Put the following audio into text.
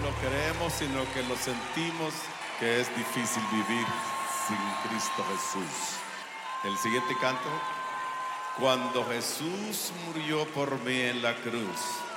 lo creemos, sino que lo sentimos, que es difícil vivir sin Cristo Jesús. El siguiente canto: cuando Jesús murió por mí en la cruz,